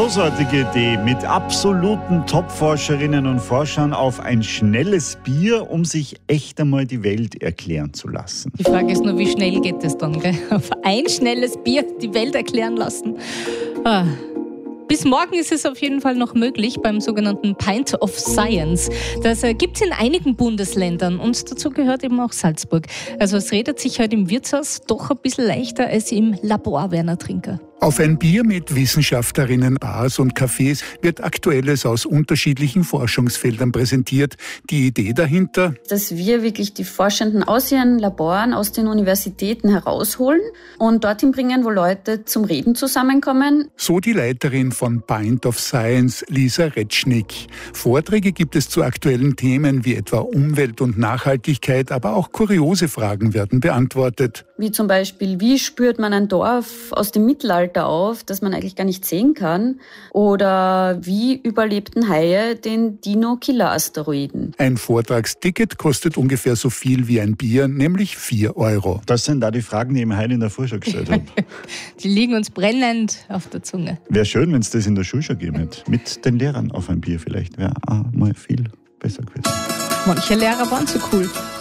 großartige Idee, mit absoluten Top-Forscherinnen und Forschern auf ein schnelles Bier, um sich echt einmal die Welt erklären zu lassen. Die Frage ist nur, wie schnell geht es dann, gell? Auf ein schnelles Bier die Welt erklären lassen. Bis morgen ist es auf jeden Fall noch möglich beim sogenannten Pint of Science. Das gibt es in einigen Bundesländern und dazu gehört eben auch Salzburg. Also es redet sich heute im Wirtshaus doch ein bisschen leichter als im Labor, Werner Trinker. Auf ein Bier mit Wissenschaftlerinnen, Bars und Cafés wird Aktuelles aus unterschiedlichen Forschungsfeldern präsentiert. Die Idee dahinter? Dass wir wirklich die Forschenden aus ihren Laboren, aus den Universitäten herausholen und dorthin bringen, wo Leute zum Reden zusammenkommen. So die Leiterin von Pint of Science, Lisa Retschnick. Vorträge gibt es zu aktuellen Themen wie etwa Umwelt und Nachhaltigkeit, aber auch kuriose Fragen werden beantwortet. Wie zum Beispiel, wie spürt man ein Dorf aus dem Mittelalter auf, das man eigentlich gar nicht sehen kann? Oder wie überlebten Haie den Dino-Killer-Asteroiden? Ein Vortragsticket kostet ungefähr so viel wie ein Bier, nämlich 4 €. Das sind da die Fragen, die ich mir heute in der Früh schon gestellt habe. Die liegen uns brennend auf der Zunge. Wäre schön, wenn es das in der Schule schon gegeben hätte. Mit den Lehrern auf ein Bier vielleicht. Wäre mal viel besser gewesen. Manche Lehrer waren so cool.